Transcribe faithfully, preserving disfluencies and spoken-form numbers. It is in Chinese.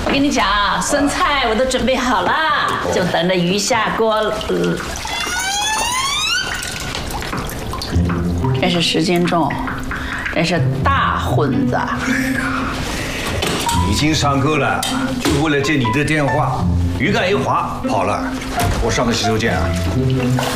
我跟你讲，生菜我都准备好了，就等着鱼下锅了。这是石金仲，这是大混子。 已经上课了，就为了接你的电话，鱼竿一划跑了。我上个洗手间啊。